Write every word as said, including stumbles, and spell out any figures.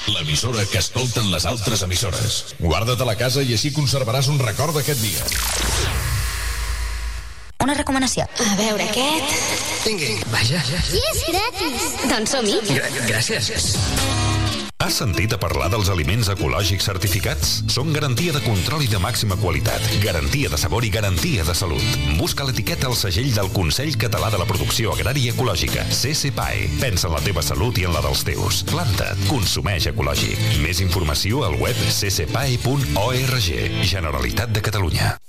l'emissora que escolten les altres emissores. Guarda't a la casa i així conservaràs un record d'aquest dia. Una recomanació. A veure, aquest... Vingui, vaja. I és gratis. Doncs som-hi. Gràcies. Has sentit a parlar dels aliments ecològics certificats? Són garantia de control i de màxima qualitat, garantia de sabor i garantia de salut. Busca l'etiqueta al segell del Consell Català de la Producció Agrària Ecològica, C C P A E. Pensa en la teva salut i en la dels teus. Planta't, consumeix ecològic. Més informació al web c c p a e punt org. Generalitat de Catalunya.